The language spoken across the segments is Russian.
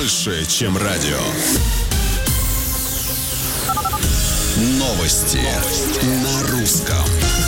больше, чем радио. Новости на русском.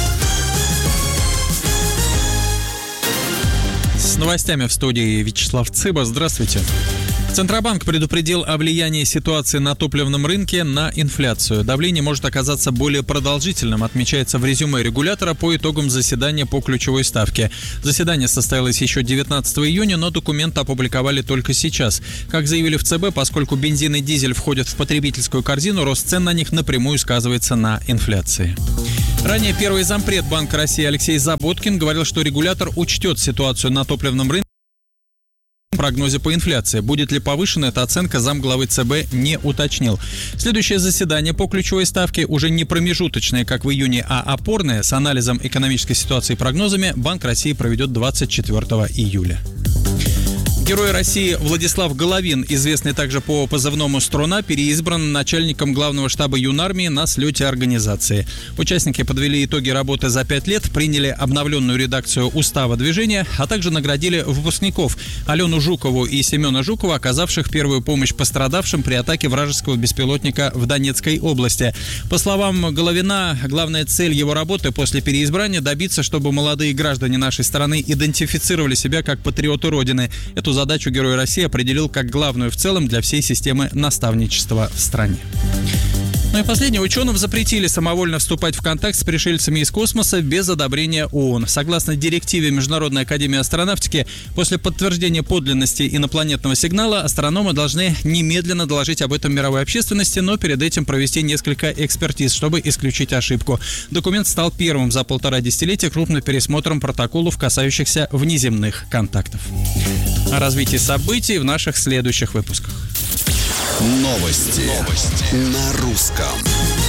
С новостями в студии Вячеслав Цыба. Здравствуйте. Центробанк предупредил о влиянии ситуации на топливном рынке на инфляцию. Давление может оказаться более продолжительным, отмечается в резюме регулятора по итогам заседания по ключевой ставке. Заседание состоялось еще 19 июня, но документ опубликовали только сейчас. Как заявили в ЦБ, поскольку бензин и дизель входят в потребительскую корзину, рост цен на них напрямую сказывается на инфляции. Ранее первый зампред Банка России Алексей Заботкин говорил, что регулятор учтет ситуацию на топливном рынке в прогнозе по инфляции. Будет ли повышена эта оценка, замглавы ЦБ не уточнил. Следующее заседание по ключевой ставке уже не промежуточное, как в июне, а опорное, с анализом экономической ситуации и прогнозами, Банк России проведет 24 июля. Герой России Владислав Головин, известный также по позывному «Струна», переизбран начальником главного штаба Юнармии на слете организации. Участники подвели итоги работы за 5 лет, приняли обновленную редакцию устава движения, а также наградили выпускников Алену Жукову и Семена Жукова, оказавших первую помощь пострадавшим при атаке вражеского беспилотника в Донецкой области. По словам Головина, главная цель его работы после переизбрания – добиться, чтобы молодые граждане нашей страны идентифицировали себя как патриоты Родины. Эту задачу Герой России определил как главную в целом для всей системы наставничества в стране. Ну и последнее. Ученым запретили самовольно вступать в контакт с пришельцами из космоса без одобрения ООН. Согласно директиве Международной академии астронавтики, после подтверждения подлинности инопланетного сигнала астрономы должны немедленно доложить об этом мировой общественности, но перед этим провести несколько экспертиз, чтобы исключить ошибку. Документ стал первым за 1,5 десятилетия крупным пересмотром протоколов, касающихся внеземных контактов. О развитии событий в наших следующих выпусках. Новости на русском.